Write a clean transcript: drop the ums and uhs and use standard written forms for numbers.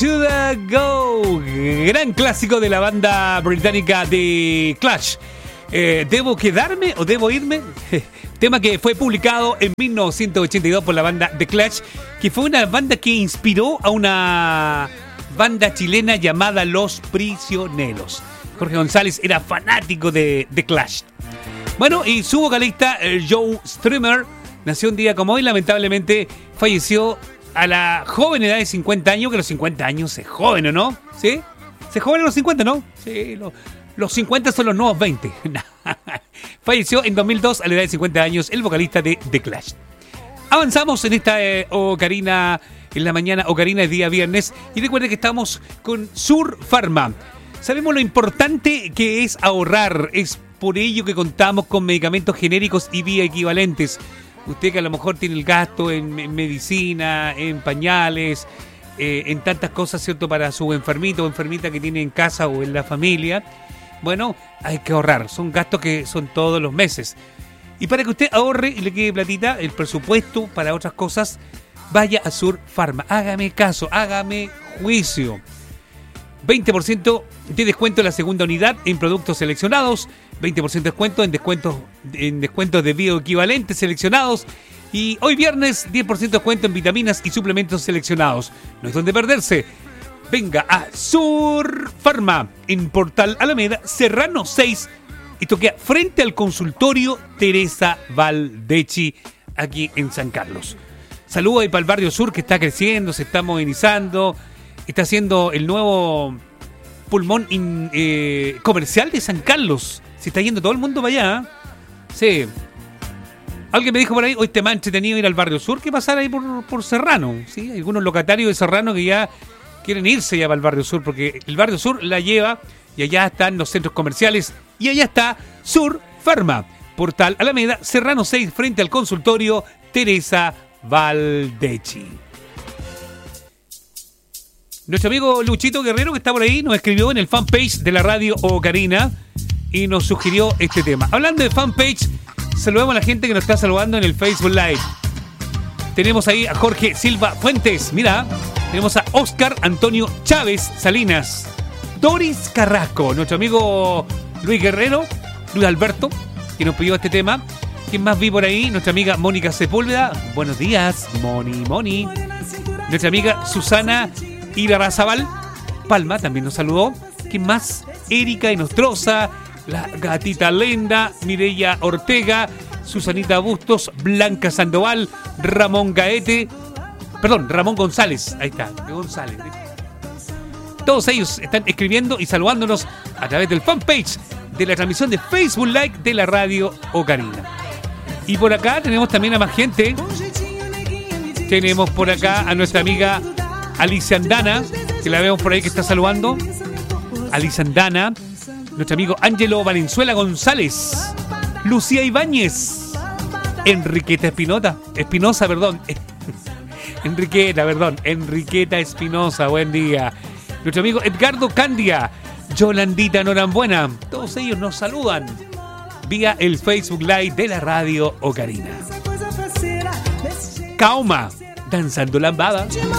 To the Go, gran clásico de la banda británica de Clash. ¿Debo quedarme o debo irme? Tema que fue publicado en 1982 por la banda The Clash, que fue una banda que inspiró a una banda chilena llamada Los Prisioneros. Jorge González era fanático de The Clash. Bueno, y su vocalista Joe Strummer nació un día como hoy, lamentablemente falleció a la joven edad de 50 años, que los 50 años es joven, ¿o no? ¿Sí? ¿Se joven a los 50, no? Sí, los 50 son los nuevos 20. Falleció en 2002 a la edad de 50 años el vocalista de The Clash. Avanzamos en esta Ocarina en la mañana, Ocarina es día viernes, y recuerden que estamos con Sur Pharma. Sabemos lo importante que es ahorrar, es por ello que contamos con medicamentos genéricos y bioequivalentes. Usted que a lo mejor tiene el gasto en medicina, en pañales, en tantas cosas, ¿cierto? Para su enfermito o enfermita que tiene en casa o en la familia. Bueno, hay que ahorrar. Son gastos que son todos los meses. Y para que usted ahorre y le quede platita, el presupuesto para otras cosas, vaya a Sur Pharma. Hágame caso, hágame juicio. 20% de descuento en la segunda unidad en productos seleccionados, 20% de descuento en descuentos de bioequivalentes seleccionados, y hoy viernes 10% de descuento en vitaminas y suplementos seleccionados. No es donde perderse. Venga a Sur Pharma en Portal Alameda, Serrano 6. Esto queda frente al consultorio Teresa Valdechi, aquí en San Carlos. Saludos ahí para el barrio sur, que está creciendo, se está modernizando. Está haciendo el nuevo pulmón comercial de San Carlos. Se está yendo todo el mundo para allá. Sí. Alguien me dijo por ahí, hoy te más entretenido ir al barrio sur que pasar ahí por Serrano. ¿Sí? Hay algunos locatarios de Serrano que ya quieren irse ya para el barrio sur, porque el barrio sur la lleva y allá están los centros comerciales y allá está Sur Pharma. Portal Alameda, Serrano 6, frente al consultorio Teresa Valdechi. Nuestro amigo Luchito Guerrero, que está por ahí, nos escribió en el fanpage de la radio Ocarina y nos sugirió este tema. Hablando de fanpage, saludamos a la gente que nos está saludando en el Facebook Live. Tenemos ahí a Jorge Silva Fuentes, mira, tenemos a Oscar Antonio Chávez Salinas, Doris Carrasco, nuestro amigo Luis Guerrero, Luis Alberto, que nos pidió este tema. ¿Quién más vi por ahí? Nuestra amiga Mónica Sepúlveda, buenos días, Moni. Nuestra amiga Susana Ibarrazabal Palma también nos saludó. ¿Quién más? Erika Inostroza, la gatita Lenda, Mireya Ortega, Susanita Bustos, Blanca Sandoval, Ramón González. Ahí está, González. Todos ellos están escribiendo y saludándonos a través del fanpage de la transmisión de Facebook Live de la radio Ocarina. Y por acá tenemos también a más gente. Tenemos por acá a nuestra amiga Alicia Andana, que la vemos por ahí que está saludando. Alicia Andana, nuestro amigo Ángelo Valenzuela González, Lucía Ibáñez, Enriqueta Espinosa, buen día. Nuestro amigo Edgardo Candia, Yolandita Norambuena, todos ellos nos saludan vía el Facebook Live de la radio Ocarina. Kaoma, danzando lambada.